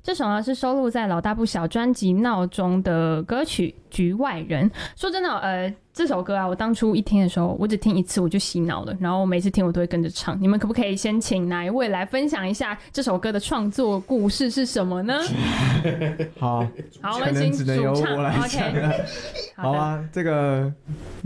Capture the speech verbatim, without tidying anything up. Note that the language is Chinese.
这首呢是收录在老大不小专辑《闹》中的歌曲《局外人》。说真的，呃，这首歌啊，我当初一听的时候，我只听一次我就洗脑了，然后我每次听我都会跟着唱。你们可不可以先请哪一位来分享一下这首歌的创作故事是什么呢？ 好， 好，我们请主唱。 我来讲。 OK， 好啊，这个